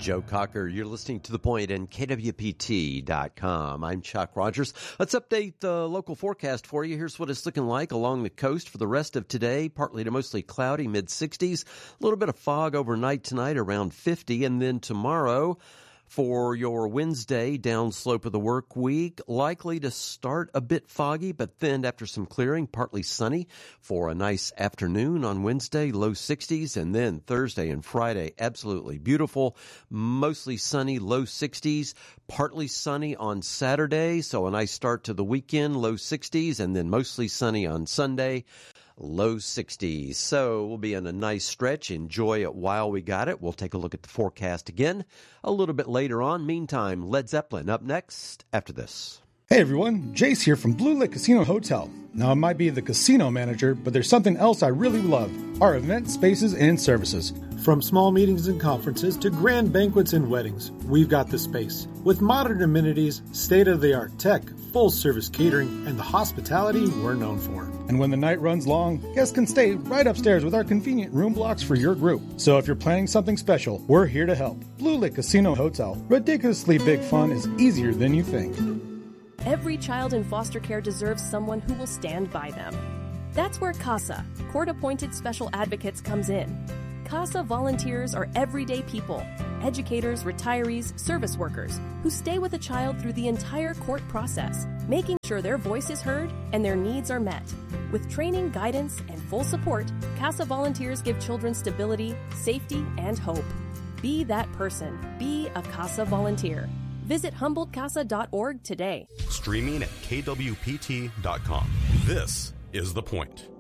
Joe Cocker. You're listening to The Point and KWPT.com. I'm Chuck Rogers. Let's update the local forecast for you. Here's what it's looking like along the coast for the rest of today. Partly to mostly cloudy, mid-60s. A little bit of fog overnight tonight, around 50. And then tomorrow, for your Wednesday downslope of the work week, likely to start a bit foggy, but then after some clearing, partly sunny for a nice afternoon on Wednesday, low 60s, and then Thursday and Friday, absolutely beautiful, mostly sunny, low 60s, partly sunny on Saturday, so a nice start to the weekend, low 60s, and then mostly sunny on Sunday, low 60s. So we'll be in a nice stretch. Enjoy it while we got it. We'll take a look at the forecast again a little bit later on. Meantime, Led Zeppelin up next after this. Hey everyone, Jace here from Blue Lake Casino Hotel. Now I might be the casino manager, but there's something else I really love. Our event spaces and services. From small meetings and conferences to grand banquets and weddings, we've got the space. With modern amenities, state-of-the-art tech, full-service catering, and the hospitality we're known for. And when the night runs long, guests can stay right upstairs with our convenient room blocks for your group. So if you're planning something special, we're here to help. Blue Lake Casino Hotel. Ridiculously big fun is easier than you think. Every child in foster care deserves someone who will stand by them. That's where CASA, court-appointed special advocates, comes in. CASA volunteers are everyday people, educators, retirees, service workers, who stay with a child through the entire court process, making sure their voice is heard and their needs are met. With training, guidance, and full support, CASA volunteers give children stability, safety, and hope. Be that person. Be a CASA volunteer. Visit HumboldtCasa.org today. Streaming at KWPT.com. This is The Point.